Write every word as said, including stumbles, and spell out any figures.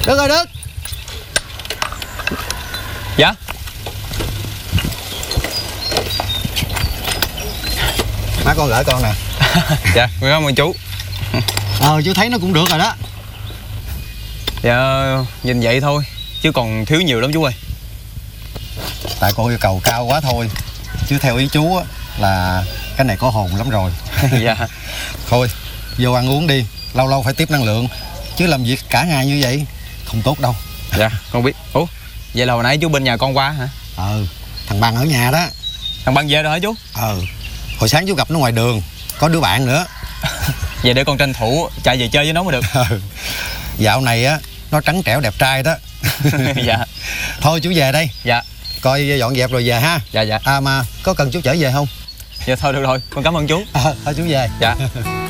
Đức ơi Đức. Dạ. Má con gửi con nè. Dạ, cảm ơn chú. Ờ chú thấy nó cũng được rồi đó. Dạ, nhìn vậy thôi chứ còn thiếu nhiều lắm chú ơi. Tại con yêu cầu cao quá thôi. Chứ theo ý chú á là cái này có hồn lắm rồi. Dạ. Thôi vô ăn uống đi, lâu lâu phải tiếp năng lượng. Chứ làm việc cả ngày như vậy không tốt đâu. Dạ, con biết. Ủa, vậy là hồi nãy chú bên nhà con qua hả? Ờ, thằng Bằng ở nhà đó. Thằng Băng về rồi hả chú? Ờ, hồi sáng chú gặp nó ngoài đường, có đứa bạn nữa. Vậy để con tranh thủ chạy về chơi với nó mới được. Ờ, dạo này á nó trắng trẻo đẹp trai đó. Dạ. Thôi chú về đây. Dạ. Coi dọn dẹp rồi về ha. Dạ dạ. À mà có cần chú chở về không? Dạ thôi được rồi, con cảm ơn chú. À, thôi chú về. Dạ.